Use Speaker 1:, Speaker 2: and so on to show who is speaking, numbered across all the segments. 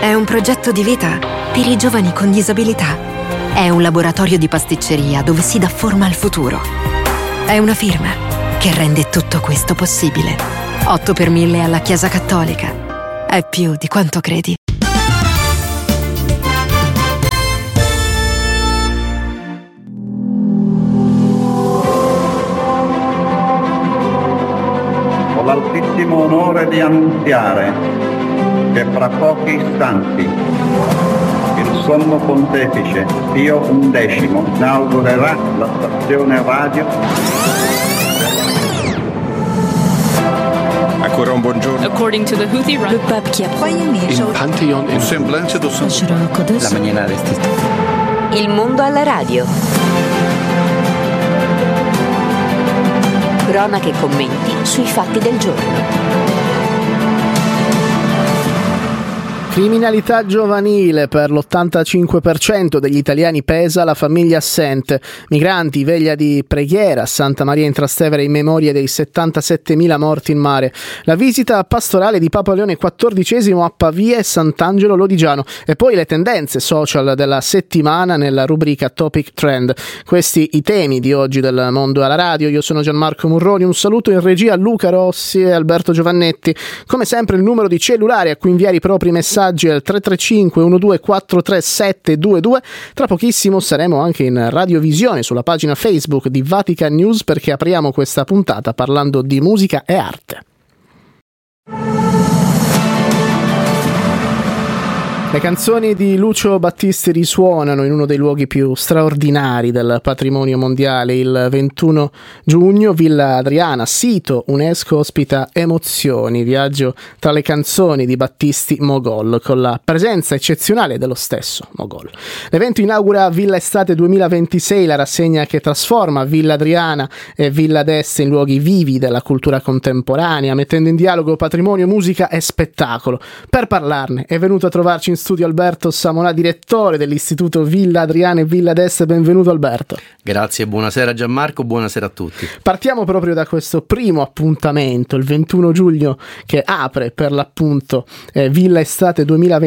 Speaker 1: È un progetto di vita per i giovani con disabilità. È un laboratorio di pasticceria dove si dà forma al futuro. È una firma che rende tutto questo possibile. 8 per 1000 alla Chiesa Cattolica. È più di quanto credi.
Speaker 2: Ho l'altissimo onore di annunziare che fra pochi istanti il Sommo Pontefice Pio XI inaugurerà la stazione radio.
Speaker 3: Ancora un buongiorno.
Speaker 4: According to the Houthi
Speaker 5: Le pape qui a
Speaker 3: Il Pantheon in Semblance do
Speaker 5: La
Speaker 6: mañana vestita.
Speaker 7: Il mondo alla radio. Cronache e commenti sui fatti del giorno.
Speaker 8: Criminalità giovanile, per l'85% degli italiani pesa la famiglia assente. Migranti, veglia di preghiera a Santa Maria in Trastevere in memoria dei 77.000 morti in mare. La visita pastorale di Papa Leone XIV a Pavia e Sant'Angelo Lodigiano. E poi le tendenze social della settimana nella rubrica Topic Trend. Questi i temi di oggi del Mondo alla Radio. Io sono Gianmarco Murroni, un saluto in regia a Luca Rossi e Alberto Giovannetti. Come sempre il numero di cellulare a cui inviare i propri messaggi è il 335 1243 722. Tra pochissimo saremo anche in radiovisione sulla pagina Facebook di Vatican News, perché apriamo questa puntata parlando di musica e arte. Le canzoni di Lucio Battisti risuonano in uno dei luoghi più straordinari del patrimonio mondiale. Il 21 giugno Villa Adriana, sito UNESCO, ospita Emozioni, viaggio tra le canzoni di Battisti Mogol, con la presenza eccezionale dello stesso Mogol. L'evento inaugura Villa Estate 2026, la rassegna che trasforma Villa Adriana e Villa d'Este in luoghi vivi della cultura contemporanea, mettendo in dialogo patrimonio, musica e spettacolo. Per parlarne è venuto a trovarci in studio Alberto Samonà, direttore dell'Istituto Villa Adriana e Villa d'Este. Benvenuto Alberto.
Speaker 6: Grazie, buonasera Gianmarco, buonasera a tutti.
Speaker 8: Partiamo proprio da questo primo appuntamento, il 21 giugno, che apre per l'appunto Villa Estate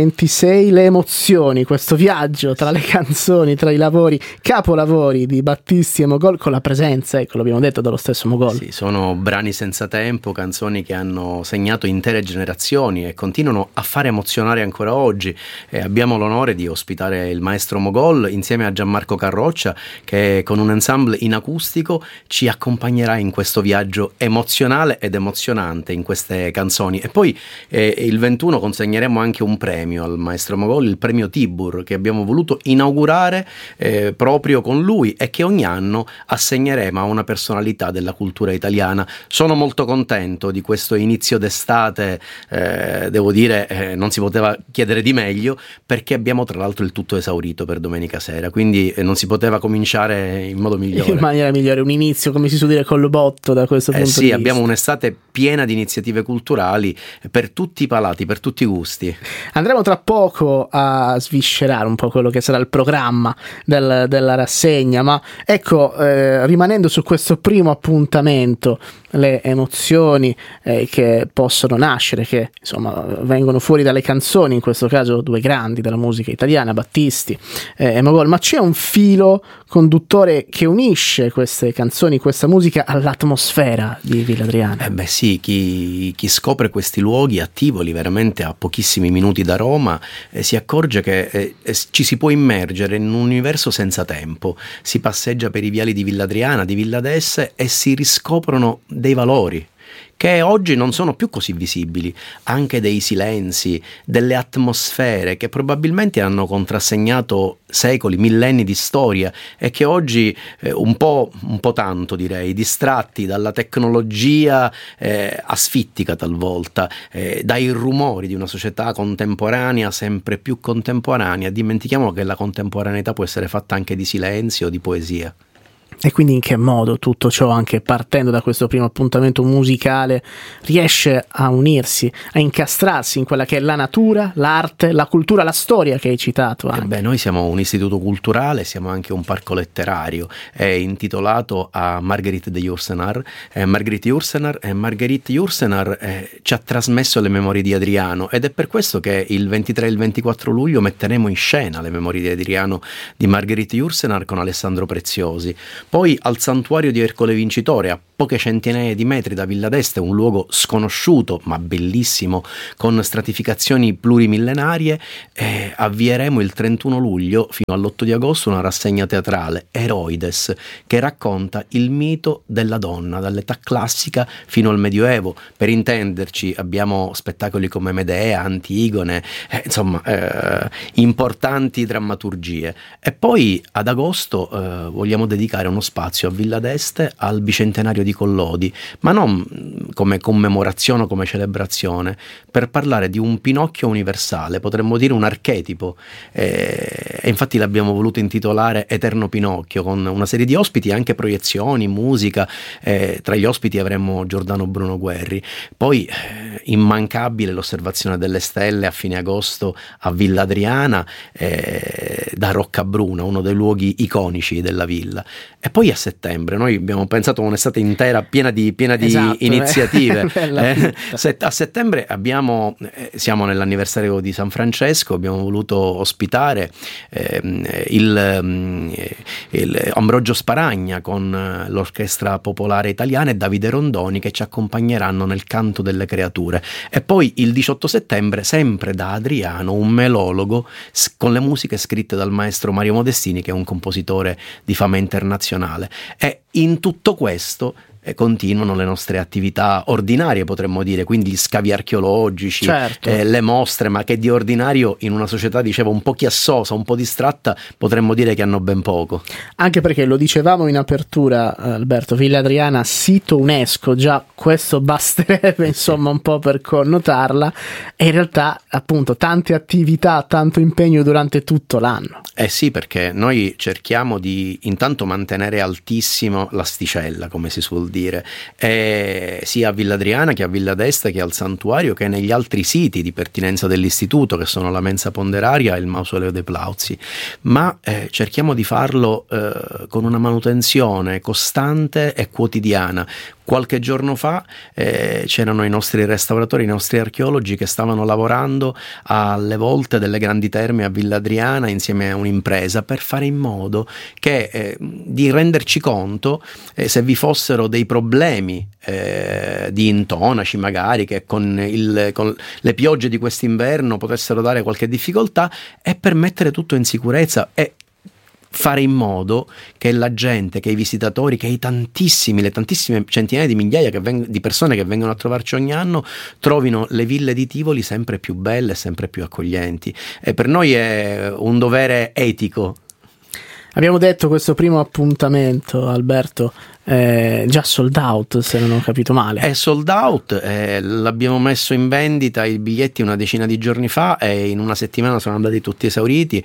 Speaker 8: 2026, le emozioni, questo viaggio tra le canzoni, tra i lavori, capolavori di Battisti e Mogol, con la presenza, ecco, l'abbiamo detto, dello stesso Mogol.
Speaker 6: Sì, sono brani senza tempo, canzoni che hanno segnato intere generazioni e continuano a fare emozionare ancora oggi. Abbiamo l'onore di ospitare il maestro Mogol insieme a Gianmarco Carroccia, che con un ensemble in acustico ci accompagnerà in questo viaggio emozionale ed emozionante in queste canzoni. E poi il 21 consegneremo anche un premio al maestro Mogol, il premio Tibur, che abbiamo voluto inaugurare proprio con lui e che ogni anno assegneremo a una personalità della cultura italiana. Sono molto contento di questo inizio d'estate, devo dire, non si poteva chiedere di meglio, perché abbiamo tra l'altro il tutto esaurito per domenica sera, quindi non si poteva cominciare in modo migliore.
Speaker 8: In maniera migliore, un inizio, come si suol dire, col botto da questo punto di vista.
Speaker 6: Abbiamo un'estate piena di iniziative culturali per tutti i palati, per tutti i gusti.
Speaker 8: Andremo tra poco a sviscerare un po' quello che sarà il programma della rassegna, ma ecco, rimanendo su questo primo appuntamento, le emozioni che possono nascere, che insomma vengono fuori dalle canzoni, in questo caso due grandi della musica italiana, Battisti e Mogol, ma c'è un filo conduttore che unisce queste canzoni, questa musica all'atmosfera di Villa Adriana.
Speaker 6: Beh sì, chi scopre questi luoghi a Tivoli, veramente a pochissimi minuti da Roma, si accorge che ci si può immergere in un universo senza tempo. Si passeggia per i viali di Villa Adriana, di Villa d'Este, e si riscoprono dei valori che oggi non sono più così visibili, anche dei silenzi, delle atmosfere che probabilmente hanno contrassegnato secoli, millenni di storia e che oggi un po' tanto, direi, distratti dalla tecnologia asfittica talvolta, dai rumori di una società contemporanea, sempre più contemporanea, dimentichiamo che la contemporaneità può essere fatta anche di silenzio, di poesia.
Speaker 8: E quindi in che modo tutto ciò, anche partendo da questo primo appuntamento musicale, riesce a unirsi, a incastrarsi in quella che è la natura, l'arte, la cultura, la storia che hai citato anche?
Speaker 6: Noi siamo un istituto culturale, siamo anche un parco letterario, è intitolato a Marguerite de Yourcenar. Marguerite Yourcenar ci ha trasmesso le memorie di Adriano, ed è per questo che il 23 e il 24 luglio metteremo in scena le memorie di Adriano di Marguerite Yourcenar con Alessandro Preziosi. Poi al santuario di Ercole Vincitore, a poche centinaia di metri da Villa d'Este, un luogo sconosciuto ma bellissimo con stratificazioni plurimillenarie, avvieremo il 31 luglio fino all'8 di agosto una rassegna teatrale, Eroides, che racconta il mito della donna dall'età classica fino al Medioevo. Per intenderci, abbiamo spettacoli come Medea, Antigone, importanti drammaturgie. E poi ad agosto vogliamo dedicare uno spazio a Villa d'Este al bicentenario di Collodi, ma non come commemorazione o come celebrazione, per parlare di un Pinocchio universale, potremmo dire un archetipo, e infatti l'abbiamo voluto intitolare Eterno Pinocchio, con una serie di ospiti e anche proiezioni, musica. Tra gli ospiti avremo Giordano Bruno Guerri. Poi immancabile l'osservazione delle stelle a fine agosto a Villa Adriana, da Roccabruna, uno dei luoghi iconici della villa. E poi a settembre noi abbiamo pensato un'estate intera piena di esatto, iniziative. A settembre siamo nell'anniversario di San Francesco, abbiamo voluto ospitare il Ambrogio Sparagna con l'Orchestra Popolare Italiana e Davide Rondoni, che ci accompagneranno nel canto delle creature. E poi il 18 settembre, sempre da Adriano, un melologo con le musiche scritte dal maestro Mario Modestini, che è un compositore di fama internazionale. E in tutto questo continuano le nostre attività ordinarie, potremmo dire, quindi gli scavi archeologici, certo, le mostre, ma che di ordinario in una società, dicevo, un po' chiassosa, un po' distratta, potremmo dire che hanno ben poco.
Speaker 8: Anche perché, lo dicevamo in apertura, Alberto, Villa Adriana, sito UNESCO, già questo basterebbe insomma un po' per connotarla, e in realtà appunto tante attività, tanto impegno durante tutto l'anno.
Speaker 6: Sì, perché noi cerchiamo di intanto mantenere altissimo l'asticella, come si suol dire, sia a Villa Adriana che a Villa d'Este che al santuario, che negli altri siti di pertinenza dell'istituto, che sono la Mensa Ponderaria e il Mausoleo dei Plauzi, ma cerchiamo di farlo con una manutenzione costante e quotidiana. Qualche giorno fa c'erano i nostri restauratori, i nostri archeologi che stavano lavorando alle volte delle grandi terme a Villa Adriana insieme a un'impresa, per fare in modo che di renderci conto se vi fossero dei problemi di intonaci magari, che con le piogge di quest'inverno potessero dare qualche difficoltà, e per mettere tutto in sicurezza e fare in modo che la gente, che i visitatori, che le tantissime centinaia di migliaia di persone che vengono a trovarci ogni anno, trovino le ville di Tivoli sempre più belle e sempre più accoglienti. E per noi è un dovere etico.
Speaker 8: Abbiamo detto questo primo appuntamento, Alberto, già sold out, se non ho capito male.
Speaker 6: È sold out, l'abbiamo messo in vendita i biglietti una decina di giorni fa e in una settimana sono andati tutti esauriti,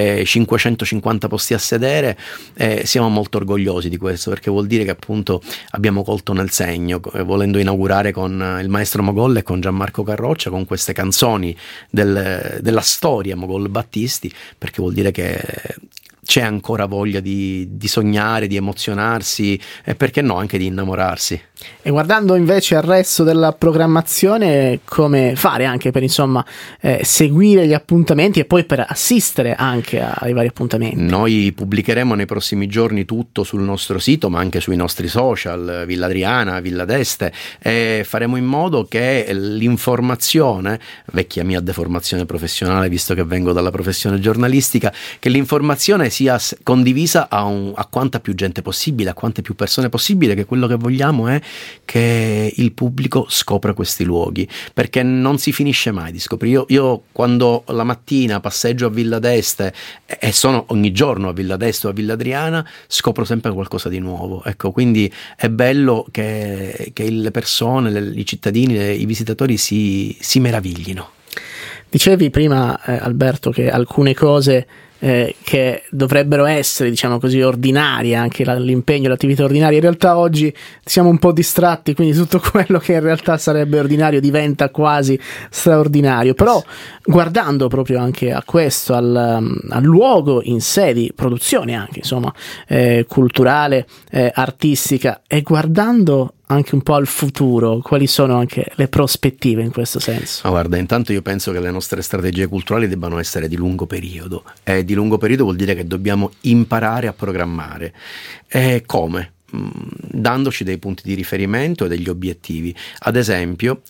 Speaker 6: 550 posti a sedere. Siamo molto orgogliosi di questo, perché vuol dire che appunto abbiamo colto nel segno, volendo inaugurare con il maestro Mogol e con Gianmarco Carroccia, con queste canzoni della storia Mogol Battisti, perché vuol dire che c'è ancora voglia di sognare, di emozionarsi e perché no anche di innamorarsi.
Speaker 8: E guardando invece al resto della programmazione, come fare anche per seguire gli appuntamenti e poi per assistere anche ai vari appuntamenti?
Speaker 6: Noi pubblicheremo nei prossimi giorni tutto sul nostro sito, ma anche sui nostri social, Villa Adriana, Villa d'Este, e faremo in modo che l'informazione, vecchia mia deformazione professionale visto che vengo dalla professione giornalistica, che l'informazione sia condivisa a quanta più gente possibile, a quante più persone possibile, che quello che vogliamo è che il pubblico scopra questi luoghi, perché non si finisce mai di scoprire. Io quando la mattina passeggio a Villa d'Este e sono ogni giorno a Villa d'Este o a Villa Adriana, scopro sempre qualcosa di nuovo. Ecco, quindi è bello che le persone, i cittadini, i visitatori si meraviglino.
Speaker 8: Dicevi prima, Alberto, che alcune cose che dovrebbero essere, diciamo così, ordinarie, anche l'impegno, l'attività ordinaria. In realtà oggi siamo un po' distratti, quindi tutto quello che in realtà sarebbe ordinario diventa quasi straordinario. Però guardando proprio anche a questo, al luogo in sé di produzione anche, insomma, culturale, artistica, e guardando anche un po' al futuro, quali sono anche le prospettive in questo senso?
Speaker 6: Ma guarda, intanto io penso che le nostre strategie culturali debbano essere di lungo periodo, e di lungo periodo vuol dire che dobbiamo imparare a programmare. E come? Dandoci dei punti di riferimento e degli obiettivi. Ad esempio,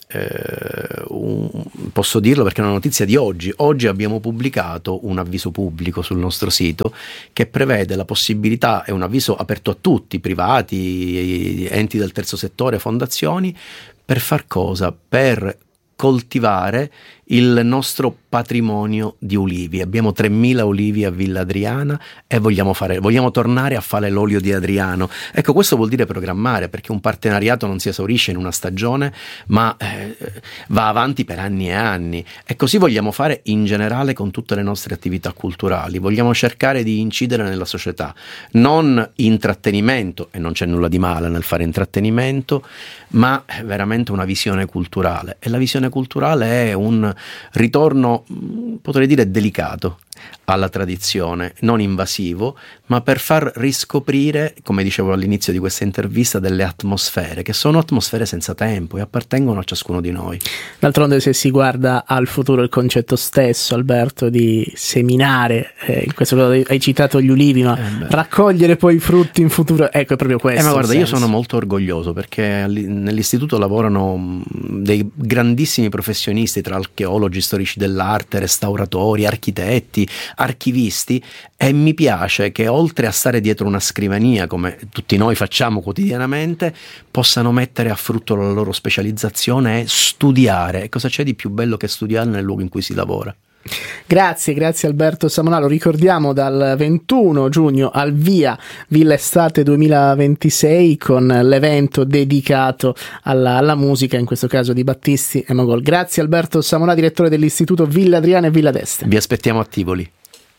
Speaker 6: posso dirlo perché è una notizia di oggi. Oggi abbiamo pubblicato un avviso pubblico sul nostro sito che prevede la possibilità, è un avviso aperto a tutti, privati, enti del terzo settore, fondazioni, per far cosa? Per coltivare il nostro patrimonio di ulivi. Abbiamo 3.000 ulivi a Villa Adriana e vogliamo tornare a fare l'olio di Adriano. Ecco, questo vuol dire programmare, perché un partenariato non si esaurisce in una stagione, ma va avanti per anni e anni, e così vogliamo fare in generale con tutte le nostre attività culturali. Vogliamo cercare di incidere nella società, non intrattenimento, e non c'è nulla di male nel fare intrattenimento, ma veramente una visione culturale. E la visione culturale è un ritorno, potrei dire, delicato alla tradizione, non invasivo, ma per far riscoprire, come dicevo all'inizio di questa intervista, delle atmosfere che sono atmosfere senza tempo e appartengono a ciascuno di noi.
Speaker 8: D'altronde, se si guarda al futuro, il concetto stesso, Alberto, di seminare, in questo caso hai citato gli ulivi, ma raccogliere poi i frutti in futuro, ecco, è proprio questo.
Speaker 6: Ma guarda, io sono molto orgoglioso perché nell'istituto lavorano dei grandissimi professionisti, tra archeologi, storici dell'arte, restauratori, architetti, archivisti, e mi piace che oltre a stare dietro una scrivania, come tutti noi facciamo quotidianamente, possano mettere a frutto la loro specializzazione e studiare. E cosa c'è di più bello che studiare nel luogo in cui si lavora?
Speaker 8: Grazie Alberto Samonà. Lo ricordiamo, dal 21 giugno al via Villa Estate 2026 con l'evento dedicato alla musica, in questo caso di Battisti e Mogol. Grazie Alberto Samonà, direttore dell'Istituto Villa Adriana e Villa d'Este.
Speaker 6: Vi aspettiamo a Tivoli.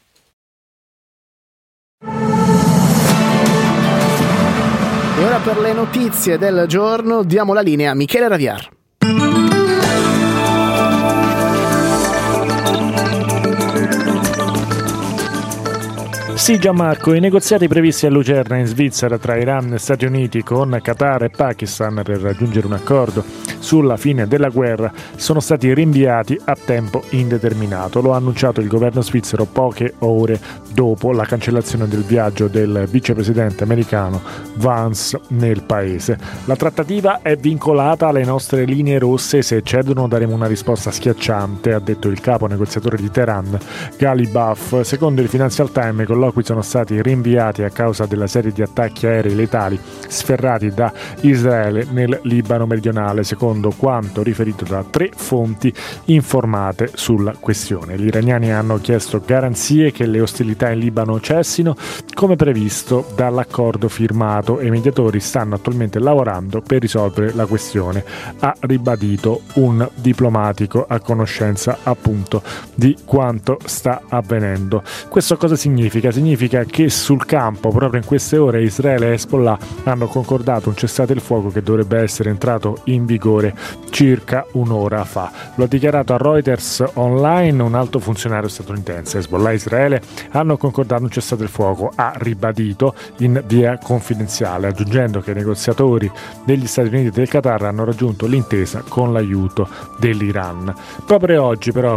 Speaker 8: E ora, per le notizie del giorno, diamo la linea a Michele Raviar.
Speaker 4: Sì, Gianmarco, i negoziati previsti a Lucerna in Svizzera tra Iran e Stati Uniti con Qatar e Pakistan per raggiungere un accordo sulla fine della guerra sono stati rinviati a tempo indeterminato. Lo ha annunciato il governo svizzero poche ore dopo la cancellazione del viaggio del vicepresidente americano Vance nel paese. La trattativa è vincolata alle nostre linee rosse, se cedono daremo una risposta schiacciante, ha detto il capo negoziatore di Teheran, Ghalibaf. Secondo il Financial Times, i colloqui sono stati rinviati a causa della serie di attacchi aerei letali sferrati da Israele nel Libano meridionale, secondo quanto riferito da 3 fonti informate sulla questione. Gli iraniani hanno chiesto garanzie che le ostilità in Libano cessino, come previsto dall'accordo firmato, e i mediatori stanno attualmente lavorando per risolvere la questione, ha ribadito un diplomatico a conoscenza appunto di quanto sta avvenendo. Questo cosa significa? Significa che sul campo, proprio in queste ore, Israele e Hezbollah hanno concordato un cessate il fuoco che dovrebbe essere entrato in vigore circa un'ora fa. Lo ha dichiarato a Reuters online un alto funzionario statunitense. Hezbollah e Israele hanno concordato un cessate il fuoco, ha ribadito in via confidenziale, aggiungendo che i negoziatori degli Stati Uniti e del Qatar hanno raggiunto l'intesa con l'aiuto dell'Iran. Proprio oggi, però,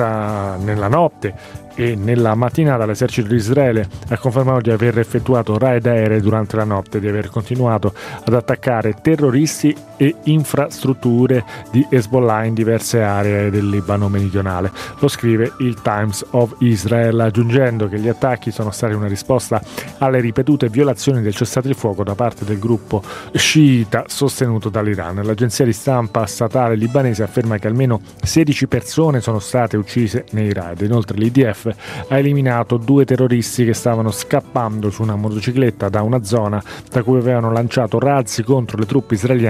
Speaker 4: nella notte e nella mattinata, l'esercito di Israele ha confermato di aver effettuato raid aerei durante la notte, di aver continuato ad attaccare terroristi e infrastrutture di Hezbollah in diverse aree del Libano meridionale. Lo scrive il Times of Israel, aggiungendo che gli attacchi sono stati una risposta alle ripetute violazioni del cessate il fuoco da parte del gruppo sciita sostenuto dall'Iran. L'agenzia di stampa statale libanese afferma che almeno 16 persone sono state uccise nei raid. Inoltre l'IDF ha eliminato 2 terroristi che stavano scappando su una motocicletta da una zona da cui avevano lanciato razzi contro le truppe israeliane nel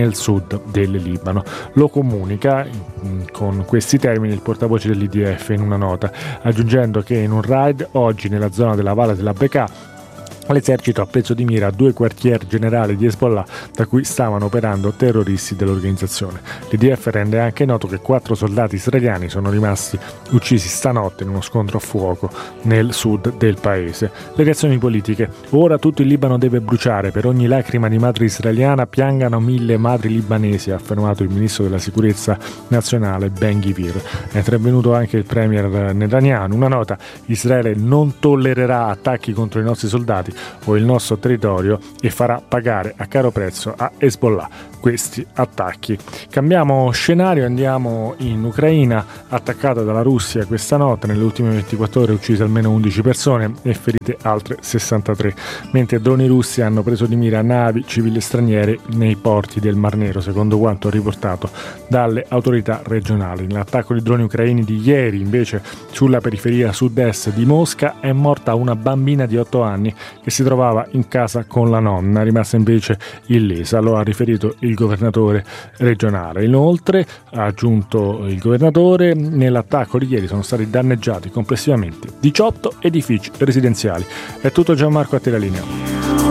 Speaker 4: nel sud del Libano. Lo comunica con questi termini il portavoce dell'IDF in una nota, aggiungendo che in un raid oggi nella zona della Valle della Bekaa l'esercito ha preso di mira 2 quartier generali di Hezbollah da cui stavano operando terroristi dell'organizzazione. L'IDF rende anche noto che 4 soldati israeliani sono rimasti uccisi stanotte in uno scontro a fuoco nel sud del paese. Le reazioni politiche. Ora tutto il Libano deve bruciare, per ogni lacrima di madre israeliana piangano 1000 madri libanesi, ha affermato il ministro della sicurezza nazionale Ben Gvir. È intervenuto anche il premier Netanyahu. Una nota: Israele non tollererà attacchi contro i nostri soldati o il nostro territorio e farà pagare a caro prezzo a Hezbollah questi attacchi. Cambiamo scenario, andiamo in Ucraina, attaccata dalla Russia questa notte. Nelle ultime 24 ore uccise almeno 11 persone e ferite altre 63, mentre droni russi hanno preso di mira navi civili straniere nei porti del Mar Nero, secondo quanto riportato dalle autorità regionali. Nell'attacco di droni ucraini di ieri, invece, sulla periferia sud-est di Mosca è morta una bambina di 8 anni che si trovava in casa con la nonna, rimasta invece illesa, lo ha riferito il governatore regionale. Inoltre, ha aggiunto il governatore, nell'attacco di ieri sono stati danneggiati complessivamente 18 edifici residenziali. È tutto, Gianmarco, a te la linea.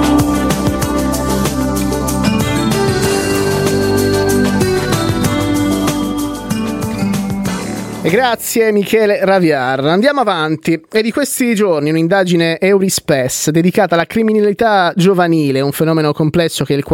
Speaker 8: Grazie Michele Raviar. Andiamo avanti. È di questi giorni un'indagine Eurispes dedicata alla criminalità giovanile, un fenomeno complesso che il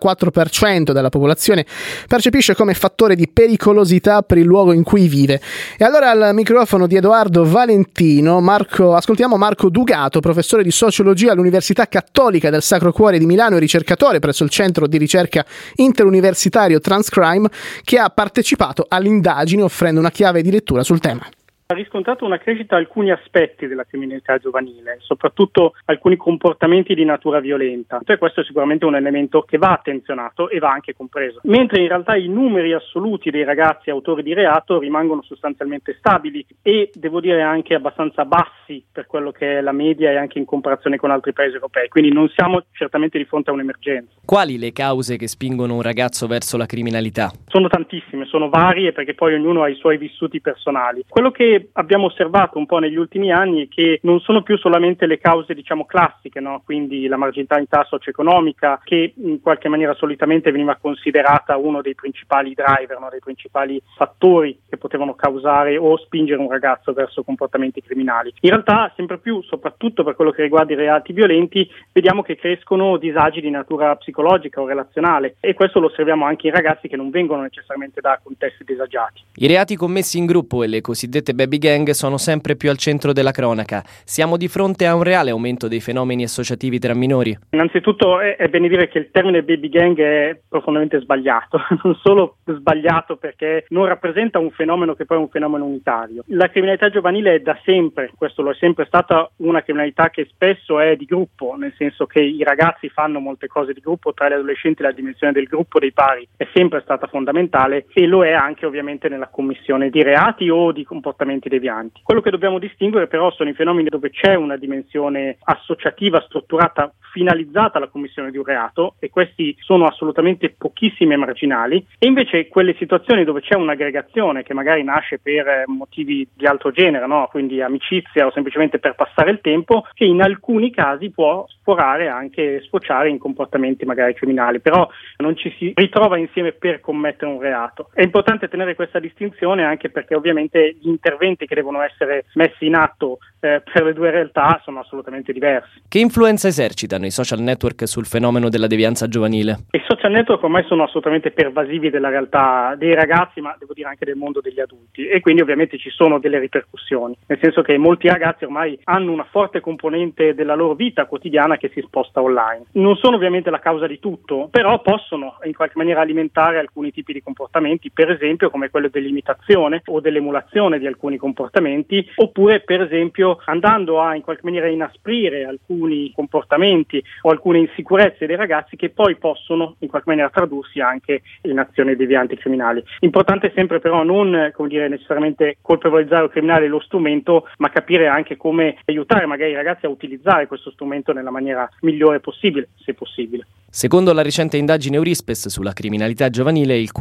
Speaker 8: 44% della popolazione percepisce come fattore di pericolosità per il luogo in cui vive. E allora al microfono di Edoardo Valentino, ascoltiamo Marco Dugato, professore di sociologia all'Università Cattolica del Sacro Cuore di Milano e ricercatore presso il Centro di Ricerca Interuniversitario Transcrime, che ha partecipato all'indagine offrendo una chiave di lettura sul tema.
Speaker 5: Ha riscontrato una crescita alcuni aspetti della criminalità giovanile, soprattutto alcuni comportamenti di natura violenta, e questo è sicuramente un elemento che va attenzionato e va anche compreso, mentre in realtà i numeri assoluti dei ragazzi autori di reato rimangono sostanzialmente stabili e devo dire anche abbastanza bassi per quello che è la media e anche in comparazione con altri paesi europei, quindi non siamo certamente di fronte a un'emergenza.
Speaker 9: Quali le cause che spingono un ragazzo verso la criminalità?
Speaker 5: Sono tantissime, sono varie, perché poi ognuno ha i suoi vissuti personali. Quello che abbiamo osservato un po' negli ultimi anni è che non sono più solamente le cause, diciamo, classiche, no? Quindi la marginalità socio-economica, che in qualche maniera solitamente veniva considerata uno dei principali driver, no? Dei principali fattori che potevano causare o spingere un ragazzo verso comportamenti criminali. In realtà sempre più, soprattutto per quello che riguarda i reati violenti, vediamo che crescono disagi di natura psicologica o relazionale, e questo lo osserviamo anche in ragazzi che non vengono necessariamente da contesti disagiati.
Speaker 9: I reati commessi in gruppo e le cosiddette baby gang sono sempre più al centro della cronaca. Siamo di fronte a un reale aumento dei fenomeni associativi tra minori?
Speaker 5: Innanzitutto è bene dire che il termine baby gang è profondamente sbagliato, non solo sbagliato perché non rappresenta un fenomeno che poi è un fenomeno unitario. La criminalità giovanile è da sempre, questo lo è sempre stata, una criminalità che spesso è di gruppo, nel senso che i ragazzi fanno molte cose di gruppo, tra gli adolescenti la dimensione del gruppo dei pari è sempre stata fondamentale e lo è anche ovviamente nella commissione di reati o di comportamenti devianti. Quello che dobbiamo distinguere però sono i fenomeni dove c'è una dimensione associativa, strutturata, finalizzata alla commissione di un reato, e questi sono assolutamente pochissimi e marginali, e invece quelle situazioni dove c'è un'aggregazione che magari nasce per motivi di altro genere, no? Quindi amicizia o semplicemente per passare il tempo, che in alcuni casi può sfociare in comportamenti magari criminali, però non ci si ritrova insieme per commettere un reato. È importante tenere questa distinzione anche perché ovviamente gli interventi che devono essere messi in atto per le due realtà sono assolutamente diversi.
Speaker 9: Che influenza esercitano i social network sul fenomeno della devianza giovanile?
Speaker 5: I social network ormai sono assolutamente pervasivi della realtà dei ragazzi, ma devo dire anche del mondo degli adulti, e quindi ovviamente ci sono delle ripercussioni, nel senso che molti ragazzi ormai hanno una forte componente della loro vita quotidiana che si sposta online. Non sono ovviamente la causa di tutto, però possono in qualche maniera alimentare alcuni tipi di comportamenti, per esempio come quello dell'imitazione o dell'emulazione di alcuni alcuni comportamenti, oppure per esempio andando a in qualche maniera inasprire alcuni comportamenti o alcune insicurezze dei ragazzi che poi possono in qualche maniera tradursi anche in azioni devianti criminali. Importante sempre però non, come dire, necessariamente colpevolizzare o criminale lo strumento, ma capire anche come aiutare magari i ragazzi a utilizzare questo strumento nella maniera migliore possibile, se possibile.
Speaker 9: Secondo la recente indagine Eurispes sulla criminalità giovanile, il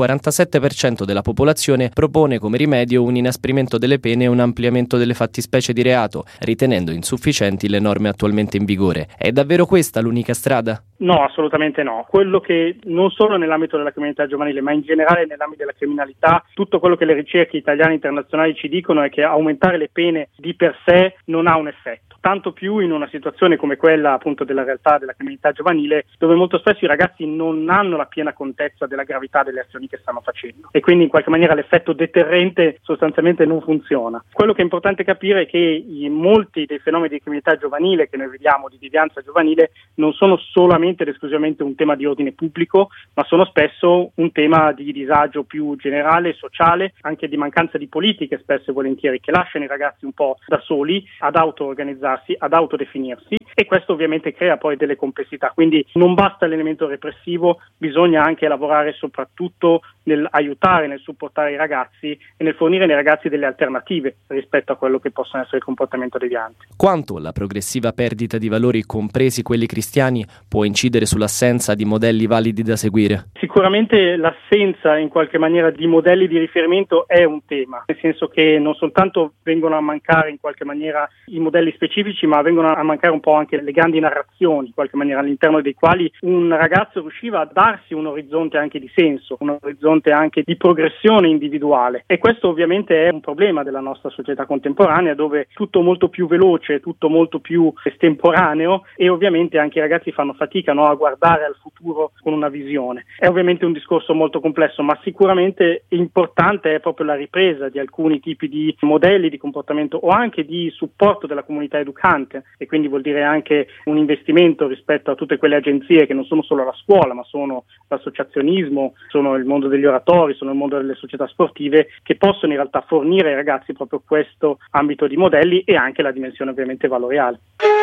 Speaker 9: 47% della popolazione propone come rimedio un inasprimento delle pene e un ampliamento delle fattispecie di reato, ritenendo insufficienti le norme attualmente in vigore. È davvero questa l'unica strada?
Speaker 5: No, assolutamente no. Quello che non solo nell'ambito della criminalità giovanile, ma in generale nell'ambito della criminalità, tutto quello che le ricerche italiane e internazionali ci dicono è che aumentare le pene di per sé non ha un effetto. Tanto più in una situazione come quella appunto della realtà della criminalità giovanile, dove molto spesso i ragazzi non hanno la piena contezza della gravità delle azioni che stanno facendo e quindi in qualche maniera l'effetto deterrente sostanzialmente non funziona. Quello che è importante capire è che molti dei fenomeni di criminalità giovanile che noi vediamo, di devianza giovanile, non sono solamente ed esclusivamente un tema di ordine pubblico, ma sono spesso un tema di disagio più generale, sociale, anche di mancanza di politiche spesso e volentieri, che lasciano i ragazzi un po' da soli ad auto-organizzarsi, ad autodefinirsi, e questo ovviamente crea poi delle complessità. Quindi non basta l'elemento repressivo, bisogna anche lavorare soprattutto nel aiutare, nel supportare i ragazzi e nel fornire ai ragazzi delle alternative rispetto a quello che possono essere il comportamento deviante.
Speaker 9: Quanto la progressiva perdita di valori, compresi quelli cristiani, può incidere sull'assenza di modelli validi da seguire?
Speaker 5: Sicuramente l'assenza in qualche maniera di modelli di riferimento è un tema, nel senso che non soltanto vengono a mancare in qualche maniera i modelli specifici, ma vengono a mancare un po' anche le grandi narrazioni, in qualche maniera all'interno dei quali un ragazzo riusciva a darsi un orizzonte anche di senso, un orizzonte anche di progressione individuale, e questo ovviamente è un problema della nostra società contemporanea, dove tutto molto più veloce, tutto molto più estemporaneo, e ovviamente anche i ragazzi fanno fatica a guardare al futuro con una visione. È ovviamente un discorso molto complesso, ma sicuramente importante è proprio la ripresa di alcuni tipi di modelli di comportamento o anche di supporto della comunità educante, e quindi vuol dire anche un investimento rispetto a tutte quelle agenzie che non sono solo la scuola, ma sono l'associazionismo, sono il mondo degli oratori, sono il mondo delle società sportive, che possono in realtà fornire ai ragazzi proprio questo ambito di modelli e anche la dimensione ovviamente valoriale.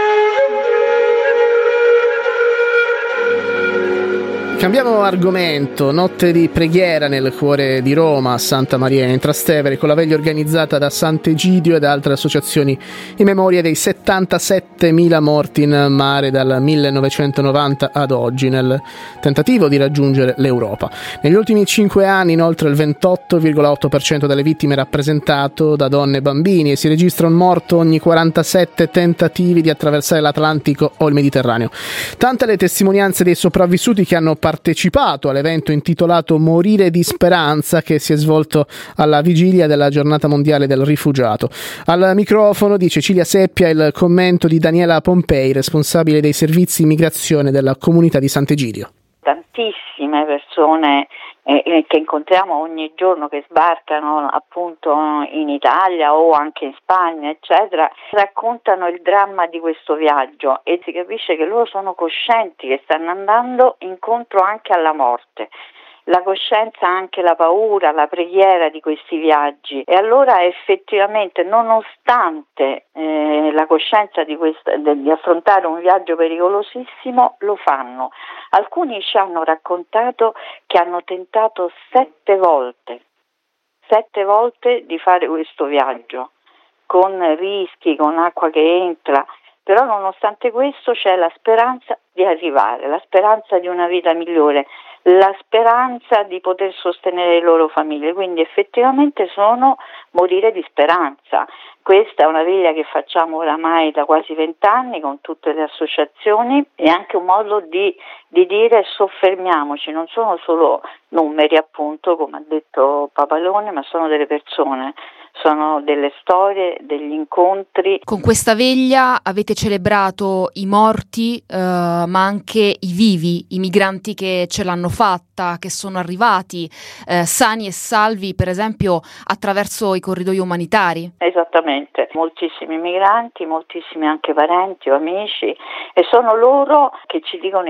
Speaker 8: Cambiamo argomento. Notte di preghiera nel cuore di Roma, a Santa Maria in Trastevere, con la veglia organizzata da Sant'Egidio e da altre associazioni in memoria dei 77.000 morti in mare dal 1990 ad oggi, nel tentativo di raggiungere l'Europa. Negli ultimi 5 anni, inoltre, il 28,8% delle vittime è rappresentato da donne e bambini, e si registra un morto ogni 47 tentativi di attraversare l'Atlantico o il Mediterraneo. Tante le testimonianze dei sopravvissuti che hanno partecipato all'evento intitolato Morire di Speranza, che si è svolto alla vigilia della Giornata Mondiale del Rifugiato. Al microfono di Cecilia Seppia il commento di Daniela Pompei, responsabile dei servizi immigrazione della comunità di Sant'Egidio.
Speaker 10: Tantissime persone che incontriamo ogni giorno, che sbarcano appunto in Italia o anche in Spagna, eccetera, raccontano il dramma di questo viaggio, e si capisce che loro sono coscienti che stanno andando incontro anche alla morte. La coscienza, anche la paura, la preghiera di questi viaggi, e allora effettivamente, nonostante la coscienza di affrontare un viaggio pericolosissimo, lo fanno. Alcuni ci hanno raccontato che hanno tentato 7 volte di fare questo viaggio, con rischi, con acqua che entra, però nonostante questo c'è la speranza di arrivare, la speranza di una vita migliore, la speranza di poter sostenere le loro famiglie, quindi effettivamente sono morire di speranza. Questa è una veglia che facciamo oramai da quasi 20 anni con tutte le associazioni, e anche un modo di dire soffermiamoci, non sono solo numeri appunto come ha detto Papalone, ma sono delle persone, sono delle storie, degli incontri.
Speaker 11: Con questa veglia avete celebrato i morti, ma anche i vivi, i migranti che ce l'hanno fatta, che sono arrivati sani e salvi, per esempio attraverso i corridoi umanitari.
Speaker 10: Esattamente, moltissimi migranti, moltissimi anche parenti o amici, e sono loro che ci dicono i nomi.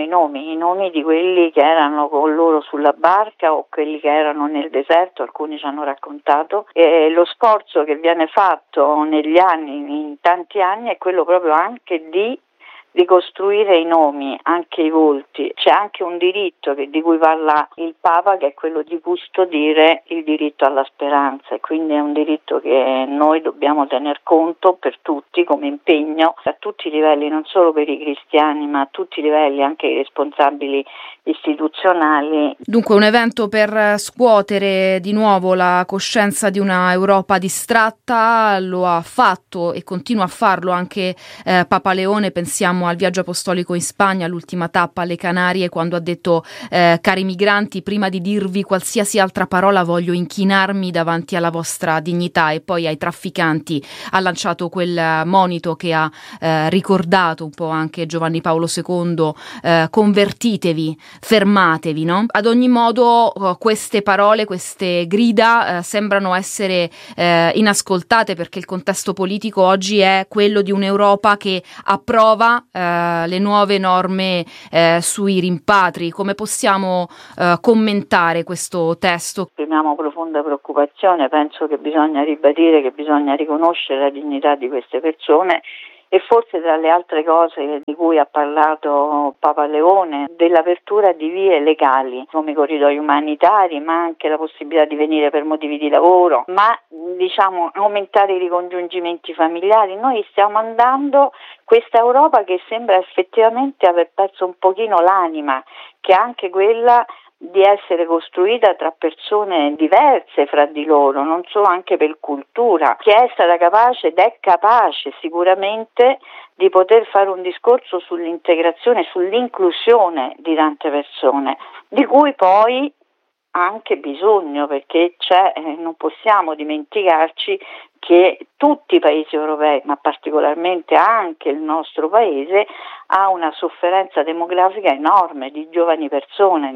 Speaker 10: i nomi di quelli che erano con loro sulla barca o quelli che erano nel deserto, alcuni ci hanno raccontato, e lo sforzo che viene fatto negli anni, in tanti anni, è quello proprio anche di ricostruire i nomi, anche i volti. C'è anche un diritto di cui parla il Papa, che è quello di custodire il diritto alla speranza, e quindi è un diritto che noi dobbiamo tener conto per tutti come impegno a tutti i livelli, non solo per i cristiani ma a tutti i livelli, anche i responsabili istituzionali.
Speaker 11: Dunque un evento per scuotere di nuovo la coscienza di una Europa distratta. Lo ha fatto e continua a farlo anche Papa Leone. Pensiamo al viaggio apostolico in Spagna, l'ultima tappa alle Canarie, quando ha detto cari migranti, prima di dirvi qualsiasi altra parola voglio inchinarmi davanti alla vostra dignità, e poi ai trafficanti ha lanciato quel monito che ha ricordato un po' anche Giovanni Paolo II, convertitevi, fermatevi, no? Ad ogni modo queste parole, queste grida sembrano essere inascoltate, perché il contesto politico oggi è quello di un'Europa che approva le nuove norme sui rimpatri. Come possiamo commentare questo testo?
Speaker 10: Esprimiamo profonda preoccupazione, penso che bisogna ribadire che bisogna riconoscere la dignità di queste persone, e forse tra le altre cose di cui ha parlato Papa Leone, dell'apertura di vie legali come i corridoi umanitari, ma anche la possibilità di venire per motivi di lavoro, ma aumentare i ricongiungimenti familiari. Noi stiamo andando questa Europa che sembra effettivamente aver perso un pochino l'anima, che è anche quella di essere costruita tra persone diverse fra di loro, non solo anche per cultura, che è stata capace ed è capace sicuramente di poter fare un discorso sull'integrazione, sull'inclusione di tante persone, di cui poi ha anche bisogno, perché non possiamo dimenticarci che tutti i paesi europei, ma particolarmente anche il nostro paese, ha una sofferenza demografica enorme di giovani persone,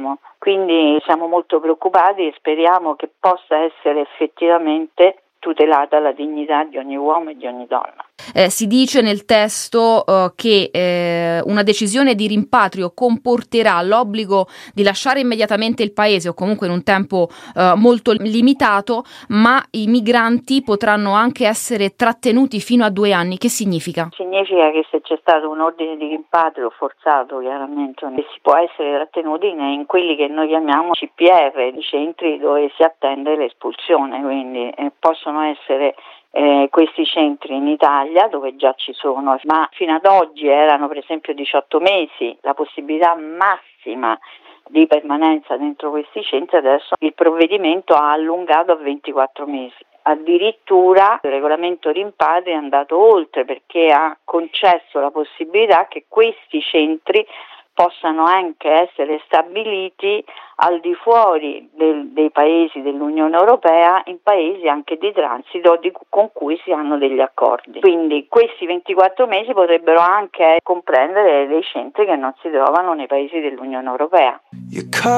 Speaker 10: Quindi siamo molto preoccupati e speriamo che possa essere effettivamente tutelata la dignità di ogni uomo e di ogni donna.
Speaker 11: Si dice nel testo che una decisione di rimpatrio comporterà l'obbligo di lasciare immediatamente il paese, o comunque in un tempo molto limitato, ma i migranti potranno anche essere trattenuti fino a 2 anni. Che significa?
Speaker 10: Significa che se c'è stato un ordine di rimpatrio forzato, chiaramente, si può essere trattenuti in quelli che noi chiamiamo CPR, i centri dove si attende l'espulsione, quindi possono essere questi centri in Italia, dove già ci sono, ma fino ad oggi erano per esempio 18 mesi la possibilità massima di permanenza dentro questi centri. Adesso il provvedimento ha allungato a 24 mesi. Addirittura il regolamento rimpatri è andato oltre, perché ha concesso la possibilità che questi centri possano anche essere stabiliti al di fuori dei paesi dell'Unione Europea, in paesi anche di transito con cui si hanno degli accordi. Quindi questi 24 mesi potrebbero anche comprendere dei centri che non si trovano nei paesi dell'Unione Europea.